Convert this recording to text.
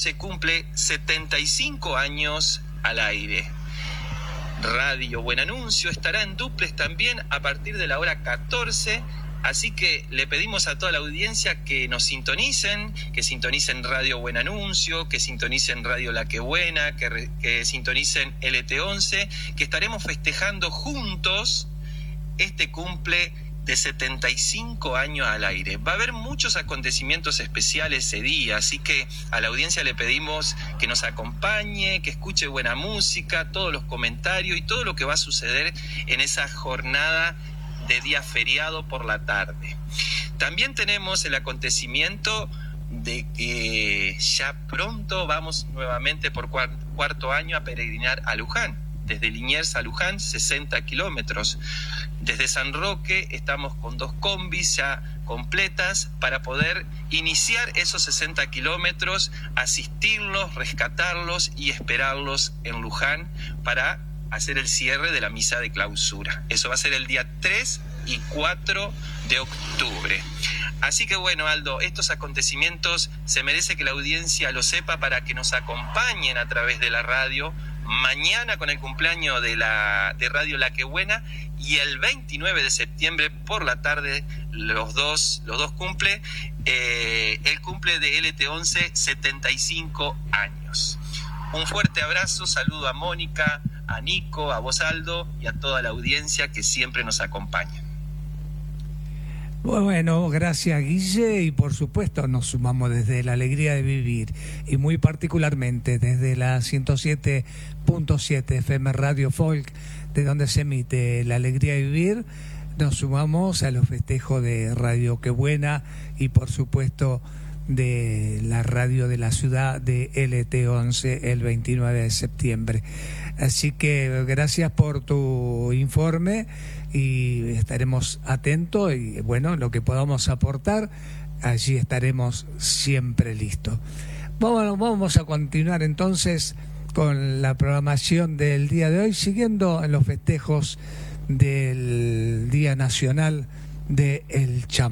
LT11 cumple 75 años al aire. Radio Buen Anuncio estará en duplex también a partir de la hora 14, así que le pedimos a toda la audiencia que nos sintonicen, que sintonicen Radio Buen Anuncio, que sintonicen Radio La Que Buena, que sintonicen LT11, que estaremos festejando juntos este cumple de 75 años al aire. Va a haber muchos acontecimientos especiales ese día, así que a la audiencia le pedimos que nos acompañe, que escuche buena música, todos los comentarios y todo lo que va a suceder en esa jornada de día feriado por la tarde. También tenemos el acontecimiento de que ya pronto vamos nuevamente por cuarto año a peregrinar a Luján. Desde Liniers a Luján, 60 kilómetros. Desde San Roque estamos con 2 combis ya completas para poder iniciar esos 60 kilómetros, asistirlos, rescatarlos y esperarlos en Luján para hacer el cierre de la misa de clausura. Eso va a ser el día 3 y 4 de octubre. Así que bueno, Aldo, estos acontecimientos se merece que la audiencia lo sepa para que nos acompañen a través de la radio. Mañana con el cumpleaños de Radio La Que Buena y el 29 de septiembre por la tarde los dos cumple el cumple de LT11 75 años. Un fuerte abrazo, saludo a Mónica, a Nico, a vos Aldo y a toda la audiencia que siempre nos acompaña. Bueno, gracias Guille, y por supuesto nos sumamos desde la alegría de vivir y muy particularmente desde la 107.7 FM Radio Folk, de donde se emite la alegría de vivir. Nos sumamos a los festejos de Radio Que Buena y por supuesto de la radio de la ciudad de LT11 el 29 de septiembre. Así que gracias por tu informe y estaremos atentos y bueno, lo que podamos aportar, allí estaremos siempre listos. Vamos a continuar entonces con la programación del día de hoy, siguiendo en los festejos del Día Nacional del Chamamé.